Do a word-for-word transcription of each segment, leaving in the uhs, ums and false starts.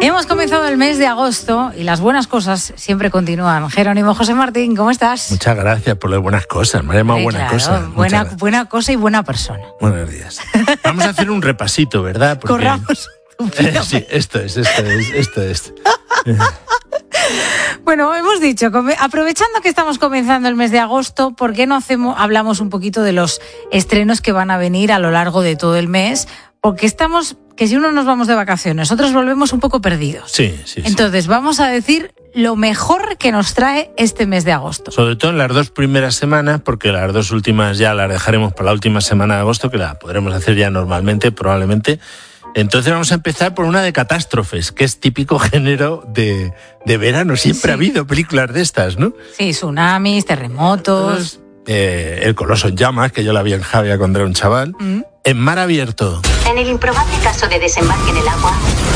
Hemos comenzado el mes de agosto y las buenas cosas siempre continúan. Jerónimo José Martín, ¿cómo estás? Muchas gracias por las buenas cosas. Me ha llamado Sí, buena claro, cosa. Buena, buena cosa y buena persona. Buenos días. Vamos a hacer un repasito, ¿verdad? Porque... Corramos. Eh, sí, esto es, esto es, esto es. Bueno, hemos dicho, aprovechando que estamos comenzando el mes de agosto, ¿por qué no hacemos, hablamos un poquito de los estrenos que van a venir a lo largo de todo el mes? Porque estamos, que si uno nos vamos de vacaciones, nosotros volvemos un poco perdidos. Sí, sí. Entonces, sí. vamos a decir lo mejor que nos trae este mes de agosto. Sobre todo en las dos primeras semanas, porque las dos últimas ya las dejaremos para la última semana de agosto, que la podremos hacer ya normalmente, probablemente. Entonces vamos a empezar por una de catástrofes, que es típico género de, de verano. Siempre Sí. ha habido películas de estas, ¿no? Sí, tsunamis, terremotos. Entonces, eh, El Coloso en Llamas, que yo la vi en Javia cuando era un chaval. Mm. En Mar Abierto. En el improbable caso de desembarque en el agua,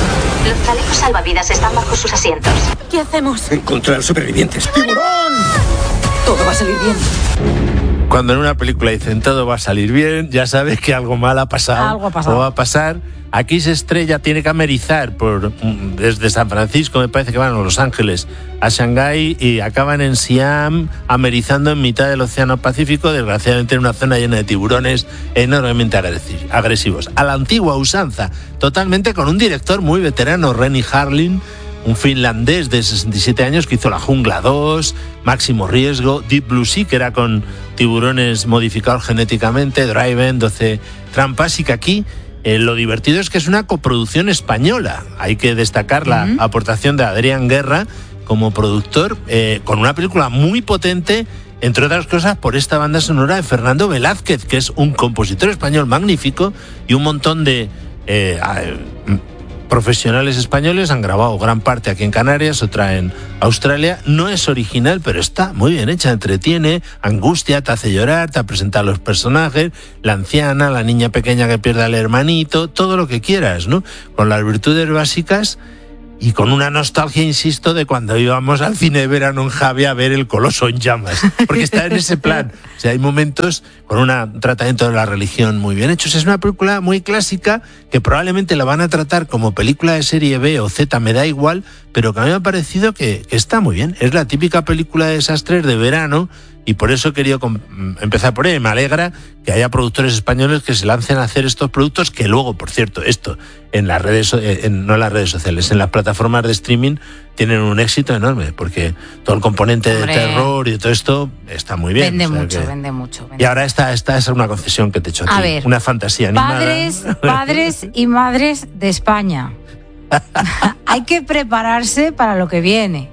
los chalecos salvavidas están bajo sus asientos. ¿Qué hacemos? Encontrar supervivientes. ¡Tiburón! Todo va a salir bien. Cuando en una película dicen todo va a salir bien, ya sabes que algo mal ha pasado. Algo ha pasado. O va a pasar. Aquí se estrella, tiene que amerizar por, desde San Francisco, me parece que van a Los Ángeles, a Shanghái y acaban en Siam, amerizando en mitad del Océano Pacífico, desgraciadamente en una zona llena de tiburones enormemente agresivos. A la antigua usanza, totalmente con un director muy veterano, Renny Harlin, un finlandés de sesenta y siete años que hizo La Jungla dos, Máximo Riesgo, Deep Blue Sea, que era con tiburones modificados genéticamente, Driven, doce trampas, y que aquí eh, lo divertido es que es una coproducción española. Hay que destacar la uh-huh. aportación de Adrián Guerra como productor, eh, con una película muy potente, entre otras cosas por esta banda sonora de Fernando Velázquez, que es un compositor español magnífico, y un montón de... Eh, profesionales españoles han grabado gran parte aquí en Canarias, otra en Australia. No es original, pero está muy bien hecha, entretiene, angustia, te hace llorar, te presenta a los personajes, la anciana, la niña pequeña que pierde al hermanito, todo lo que quieras, ¿no? Con las virtudes básicas y con una nostalgia, insisto, de cuando íbamos al cine de verano en Javia a ver El Coloso en Llamas, porque está en ese plan. O sea, hay momentos con un tratamiento de la religión muy bien hechos. Es una película muy clásica que probablemente la van a tratar como película de serie B o Z, me da igual, pero que a mí me ha parecido que, que está muy bien. Es la típica película de desastres de verano y por eso he querido empezar por ahí. Me alegra que haya productores españoles que se lancen a hacer estos productos, que luego, por cierto, esto en las redes, en, no en las redes sociales, en las plataformas de streaming tienen un éxito enorme, porque todo el componente Hombre, de terror y todo esto está muy bien. Vende o sea mucho, que... vende mucho. Vende y ahora esta, esta es una concesión que te he hecho a, a ti, ver, una fantasía animada. Padres, padres y madres de España. Hay que prepararse para lo que viene.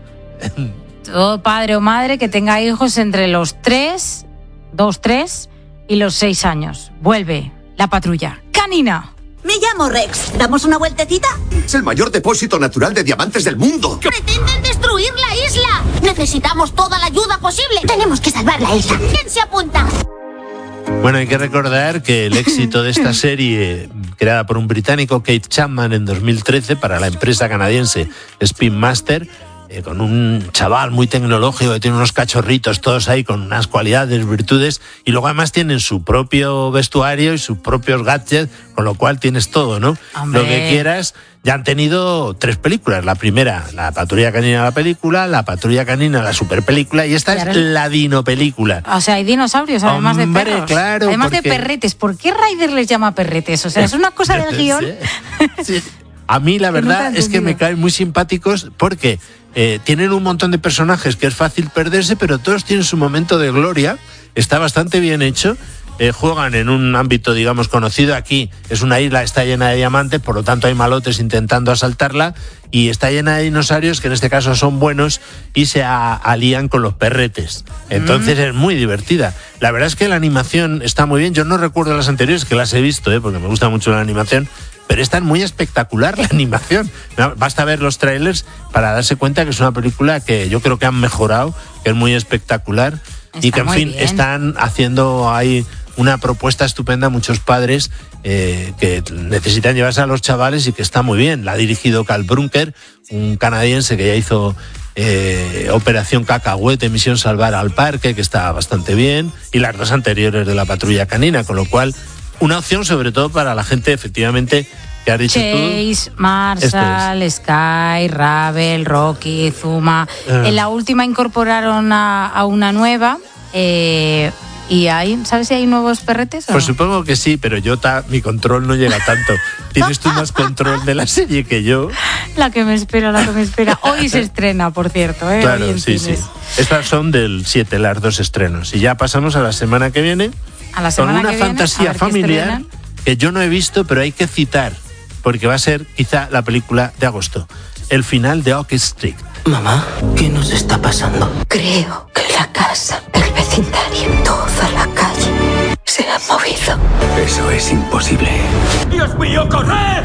Todo padre o madre que tenga hijos entre los tres, dos, tres y los seis años. Vuelve La Patrulla Canina. Me llamo Rex. ¿Damos una vueltecita? Es el mayor depósito natural de diamantes del mundo. ¡Pretenden destruir la isla! Necesitamos toda la ayuda posible. Tenemos que salvar la isla. ¿Quién se apunta? Bueno, hay que recordar que el éxito de esta serie, creada por un británico, Keith Chapman, en dos mil trece, para la empresa canadiense Spin Master, Eh, con un chaval muy tecnológico que tiene unos cachorritos todos ahí con unas cualidades, virtudes, y luego además tienen su propio vestuario y sus propios gadgets, con lo cual tienes todo, ¿no? Hombre. Lo que quieras. Ya han tenido tres películas. La primera, La Patrulla Canina, la película, La Patrulla Canina, la super película, y esta es la dino película. O sea, hay dinosaurios, además Hombre, de perros. claro, además porque... de perretes. ¿Por qué Ryder les llama perretes? O sea, es una cosa del guión. Sí. Sí. A mí la verdad es que me caen muy simpáticos porque eh, tienen un montón de personajes que es fácil perderse, pero todos tienen su momento de gloria. Está bastante bien hecho. Eh, juegan en un ámbito, digamos, conocido. Aquí es una isla, está llena de diamantes, por lo tanto hay malotes intentando asaltarla, y está llena de dinosaurios que en este caso son buenos y se a- alían con los perretes. Entonces mm. es muy divertida. La verdad es que la animación está muy bien. Yo no recuerdo las anteriores, que las he visto, eh, porque me gusta mucho la animación, pero es tan muy espectacular la animación. Basta ver los trailers para darse cuenta que es una película que yo creo que han mejorado, que es muy espectacular. Está y que, en fin, bien. Están haciendo ahí una propuesta estupenda a muchos padres eh, que necesitan llevarse a los chavales y que está muy bien. La ha dirigido Carl Brunker, un canadiense que ya hizo eh, Operación Cacahuete, Misión Salvar al Parque, que está bastante bien, y las dos anteriores de La Patrulla Canina, con lo cual una opción sobre todo para la gente efectivamente que has dicho Chase, tú. Marshall, es. Sky, Ravel, Rocky, Zuma. Ah. En la última incorporaron a, a una nueva. Eh, ¿Y hay, sabes si hay nuevos perretes o Pues no? supongo que sí, pero yo ta, mi control no llega tanto. Tienes tú más control de la serie que yo. La que me espera, la que me espera. Hoy se estrena, por cierto, ¿eh? Claro, Hoy en sí, cines. sí. Estas son del siete, las dos estrenos. Y ya pasamos a la semana que viene A la con semana una que viene, a fantasía ver qué familiar estrenan. que yo no he visto, pero hay que citar, porque va a ser quizá la película de agosto. El final de Oak Street. Mamá, ¿qué nos está pasando? Creo que la casa, el vecindario, toda la calle se ha movido. Eso es imposible. ¡Dios mío, corred!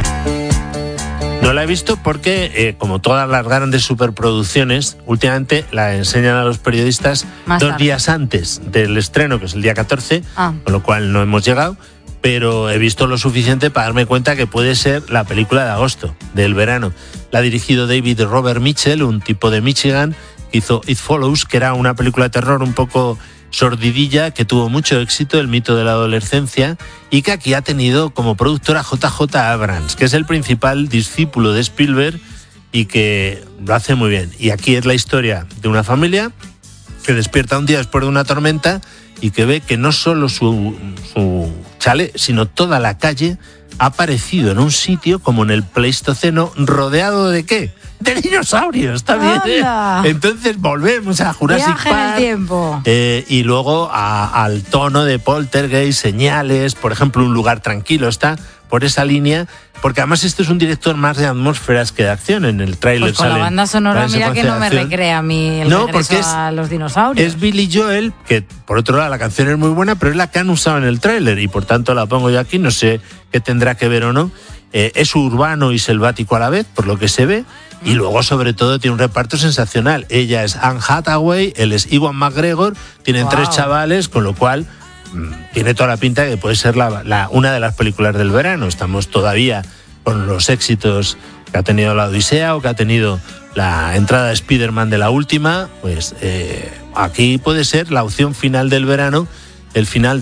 No la he visto porque, eh, como todas las grandes superproducciones, últimamente la enseñan a los periodistas Más dos tarde. días antes del estreno, que es el día catorce, Ah. con lo cual no hemos llegado, pero he visto lo suficiente para darme cuenta que puede ser la película de agosto, del verano. La ha dirigido David Robert Mitchell, un tipo de Michigan, que hizo It Follows, que era una película de terror un poco sordidilla, que tuvo mucho éxito, El mito de la adolescencia, y que aquí ha tenido como productora J J Abrams, que es el principal discípulo de Spielberg y que lo hace muy bien. Y aquí es la historia de una familia que despierta un día después de una tormenta y que ve que no solo su, su chalet, sino toda la calle ha aparecido en un sitio como en el Pleistoceno, rodeado ¿de qué? De dinosaurios, también. ¡Hala! Entonces volvemos a Jurassic Viaje en el Park. tiempo. Eh, y luego a- al tono de Poltergeist, señales, por ejemplo, Un lugar tranquilo, está por esa línea, porque además este es un director más de atmósferas que de acción. En el tráiler Pues con la salen banda sonora, varias mira que secuencias no de me acción. recrea a mí el No, regreso porque es- a los dinosaurios. Es Billy Joel, que por otro lado la canción es muy buena, pero es la que han usado en el tráiler y por tanto la pongo yo aquí, no sé qué tendrá que ver o no. Eh, es urbano y selvático a la vez, por lo que se ve, y luego sobre todo tiene un reparto sensacional. Ella es Anne Hathaway, él es Ewan McGregor, tienen Wow. tres chavales, con lo cual mmm, tiene toda la pinta de que puede ser la, la- una de las películas del verano. Estamos todavía con los éxitos que ha tenido la Odisea o que ha tenido la entrada de Spider-Man de la última, pues eh, aquí puede ser la opción final del verano, el final